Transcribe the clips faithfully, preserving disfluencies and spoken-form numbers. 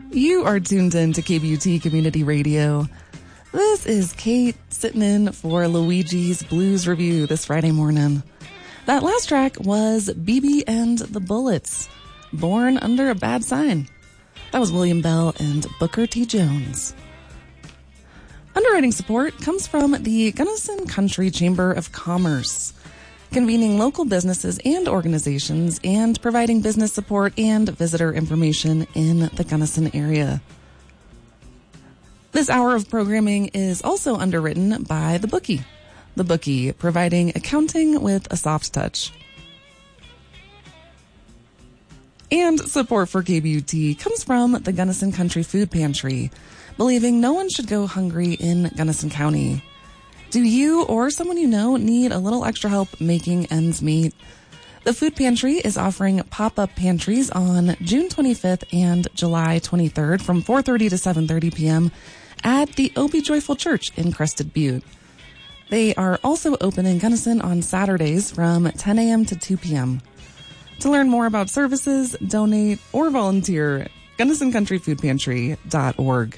You are tuned in to K B U T Community Radio. This is Kate sitting in for Luigi's Blues Review this Friday morning. That last track was B B and the Bullets, Born Under a Bad Sign. That was William Bell and Booker T. Jones. Underwriting support comes from the Gunnison Country Chamber of Commerce, convening local businesses and organizations and providing business support and visitor information in the Gunnison area. This hour of programming is also underwritten by The Bookie. The Bookie, providing accounting with a soft touch. And support for K B U T comes from the Gunnison Country Food Pantry, believing no one should go hungry in Gunnison County. Do you or someone you know need a little extra help making ends meet? The Food Pantry is offering pop-up pantries on June twenty-fifth and July twenty-third from four thirty to seven thirty p.m. at the O B Joyful Church in Crested Butte. They are also open in Gunnison on Saturdays from ten a.m. to two p.m. To learn more about services, donate, or volunteer, gunnison country food pantry dot org.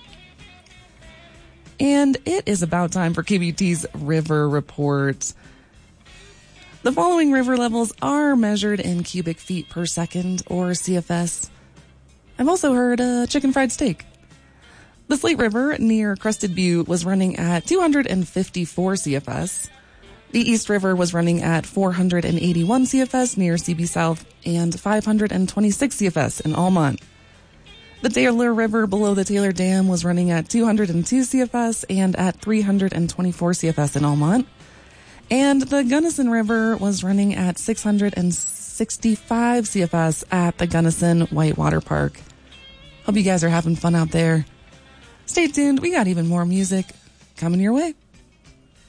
And it is about time for K B U T's River Report. The following river levels are measured in cubic feet per second, or C F S. I've also heard a chicken fried steak. The Slate River near Crested Butte was running at two hundred fifty-four C F S. The East River was running at four hundred eighty-one C F S near C B South and five hundred twenty-six C F S in Almont. The Taylor River below the Taylor Dam was running at two hundred two C F S and at three hundred twenty-four C F S in Almont. And the Gunnison River was running at six hundred sixty-five C F S at the Gunnison Whitewater Park. Hope you guys are having fun out there. Stay tuned. We got even more music coming your way.